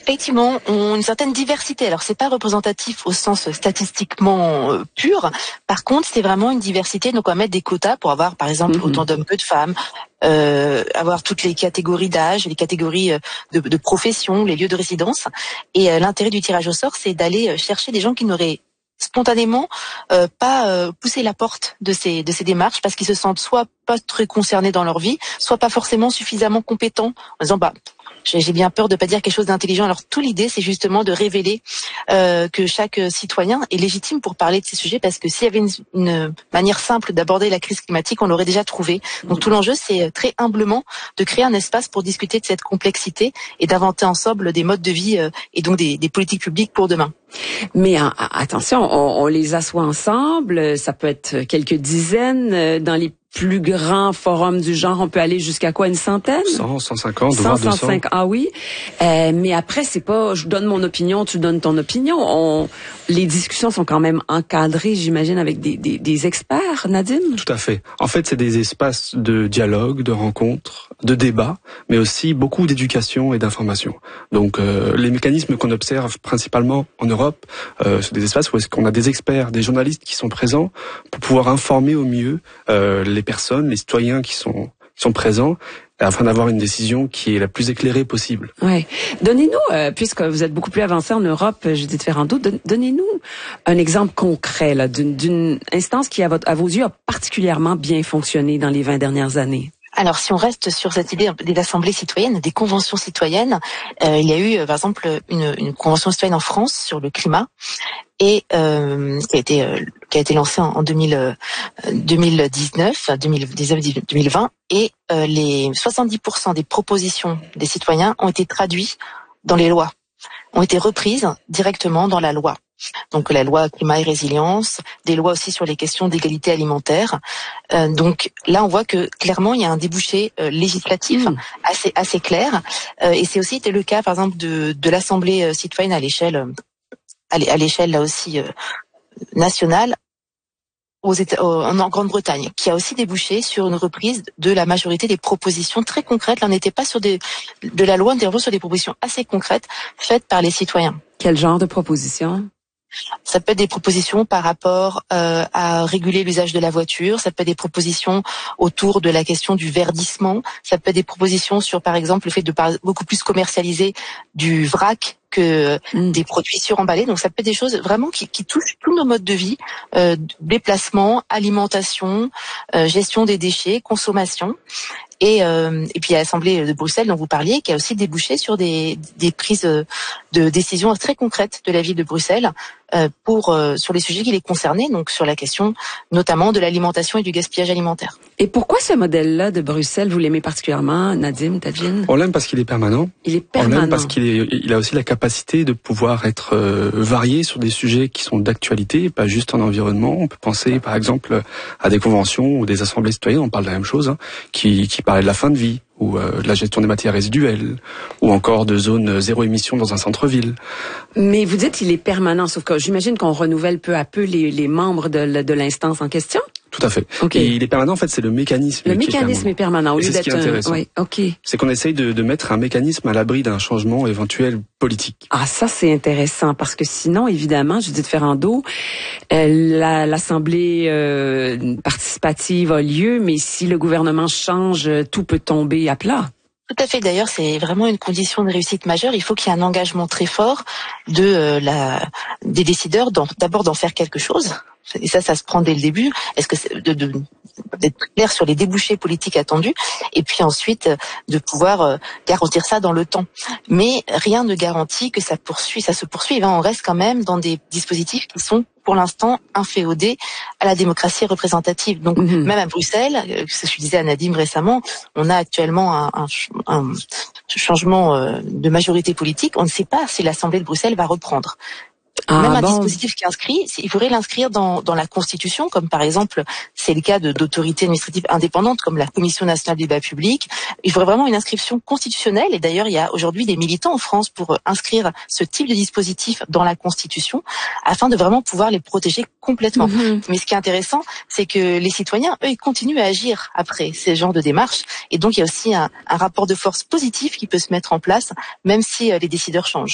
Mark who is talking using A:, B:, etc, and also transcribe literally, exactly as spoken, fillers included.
A: Effectivement, on a une certaine diversité. Alors, c'est pas représentatif au sens statistiquement euh, pur. Par contre, c'est vraiment une diversité. Donc, on va mettre des quotas pour avoir, par exemple, mm-hmm. autant d'hommes que de femmes, euh, avoir toutes les catégories d'âge, les catégories de, de profession, les lieux de résidence. Et euh, l'intérêt du tirage au sort, c'est d'aller chercher des gens qui n'auraient spontanément euh, pas euh, pousser la porte de ces de ces démarches parce qu'ils se sentent soit pas très concernés dans leur vie, soit pas forcément suffisamment compétents en disant bah j'ai bien peur de pas dire quelque chose d'intelligent. Alors, toute l'idée, c'est justement de révéler euh, que chaque citoyen est légitime pour parler de ces sujets, parce que s'il y avait une, une manière simple d'aborder la crise climatique, on l'aurait déjà trouvé. Donc, tout l'enjeu, c'est très humblement de créer un espace pour discuter de cette complexité et d'inventer ensemble des modes de vie euh, et donc des, des politiques publiques pour demain.
B: Mais a, attention, on, on les assoit ensemble, ça peut être quelques dizaines. Dans les plus grands forums du genre, on peut aller jusqu'à quoi, une centaine?
C: cent, cent cinquante,
B: cent, cent cinquante, ah oui. Euh, mais après, c'est pas, je donne mon opinion, tu donnes ton opinion. On, les discussions sont quand même encadrées, j'imagine, avec des, des, des experts, Nadim?
C: Tout à fait. En fait, c'est des espaces de dialogue, de rencontres, de débat, mais aussi beaucoup d'éducation et d'information. Donc, euh, les mécanismes qu'on observe principalement en Europe, euh, c'est des espaces où est-ce qu'on a des experts, des journalistes qui sont présents pour pouvoir informer au mieux euh, les personnes, les citoyens qui sont qui sont présents, afin d'avoir une décision qui est la plus éclairée possible.
B: Ouais. Donnez-nous, euh, puisque vous êtes beaucoup plus avancé en Europe, Judith Ferrando, don- donnez-nous un exemple concret là, d'une, d'une instance qui, à, votre, à vos yeux, a particulièrement bien fonctionné dans les vingt dernières années.
A: Alors, si on reste sur cette idée des assemblées citoyennes, des conventions citoyennes, euh, il y a eu, par exemple, une, une convention citoyenne en France sur le climat, et euh, qui a été euh, qui a été lancée en, en deux mille, euh, deux mille dix-neuf, deux mille dix-neuf, deux mille vingt, et euh, les soixante-dix pour cent des propositions des citoyens ont été traduites dans les lois, ont été reprises directement dans la loi. Donc la loi climat et résilience, des lois aussi sur les questions d'égalité alimentaire. Euh, donc là, on voit que clairement il y a un débouché euh, législatif mmh. assez assez clair. Euh, et c'est aussi le cas, par exemple, de de l'Assemblée citoyenne à l'échelle à l'échelle là aussi euh, nationale aux États, en Grande-Bretagne, qui a aussi débouché sur une reprise de la majorité des propositions très concrètes. Là, on n'était pas sur des de la loi, on était vraiment sur des propositions assez concrètes faites par les citoyens.
B: Quel genre de propositions?
A: Ça peut être des propositions par rapport euh, à réguler l'usage de la voiture, ça peut être des propositions autour de la question du verdissement, ça peut être des propositions sur, par exemple, le fait de par- beaucoup plus commercialiser du vrac que mmh. des produits suremballés. Donc ça peut être des choses vraiment qui, qui touchent tous nos modes de vie, euh, déplacement, alimentation, euh, gestion des déchets, consommation. Et, euh, et puis il y a l'Assemblée de Bruxelles dont vous parliez, qui a aussi débouché sur des, des prises de décisions très concrètes de la ville de Bruxelles euh, pour euh, sur les sujets qui les concernaient, donc sur la question notamment de l'alimentation et du gaspillage alimentaire.
B: Et pourquoi ce modèle-là de Bruxelles, vous l'aimez particulièrement, Nadim, Tadjine?
C: On l'aime parce qu'il est permanent.
B: Il est permanent.
C: On l'aime parce qu'il est, il a aussi la capacité de pouvoir être euh, varié sur des sujets qui sont d'actualité, pas juste en environnement. On peut penser par exemple à des conventions ou des assemblées citoyennes, on parle de la même chose, hein, qui, qui parlaient de la fin de vie, ou euh, de la gestion des matières résiduelles, ou encore de zones zéro émission dans un centre-ville.
B: Mais vous dites qu'il est permanent, sauf que j'imagine qu'on renouvelle peu à peu les, les membres de, de l'instance en question?
C: Tout à fait.
B: Okay.
C: Et il est permanent, en fait, c'est le mécanisme.
B: Le mécanisme est permanent. Au lieu
C: c'est
B: d'être
C: ce qui est intéressant.
B: Un... Oui, ok.
C: C'est qu'on essaye de, de mettre un mécanisme à l'abri d'un changement éventuel politique.
B: Ah, ça c'est intéressant parce que sinon, évidemment, Judith Ferrando, euh, la, l'assemblée euh, participative a lieu, mais si le gouvernement change, tout peut tomber à plat.
A: Tout à fait. D'ailleurs, c'est vraiment une condition de réussite majeure. Il faut qu'il y ait un engagement très fort de euh, la des décideurs, d'en, d'abord d'en faire quelque chose. Et ça, ça se prend dès le début. Est-ce que c'est de, de d'être clair sur les débouchés politiques attendus, et puis ensuite de pouvoir euh, garantir ça dans le temps. Mais rien ne garantit que ça poursuit, ça se poursuive. Hein. On reste quand même dans des dispositifs qui sont pour l'instant inféodés à la démocratie représentative. Donc mmh. même à Bruxelles, euh, ce que je disais à Nadim récemment, on a actuellement un, un, un changement euh, de majorité politique. On ne sait pas si l'Assemblée de Bruxelles va reprendre. Ah, Même un bon. dispositif qui est inscrit, il faudrait l'inscrire dans, dans la Constitution, comme par exemple, c'est le cas de, d'autorités administratives indépendantes, comme la Commission nationale du débat public. Il faudrait vraiment une inscription constitutionnelle, et d'ailleurs, il y a aujourd'hui des militants en France pour inscrire ce type de dispositif dans la Constitution, afin de vraiment pouvoir les protéger complètement. Mm-hmm. Mais ce qui est intéressant, c'est que les citoyens, eux, ils continuent à agir après ces genres de démarches, et donc il y a aussi un, un rapport de force positif qui peut se mettre en place, même si euh, les décideurs changent.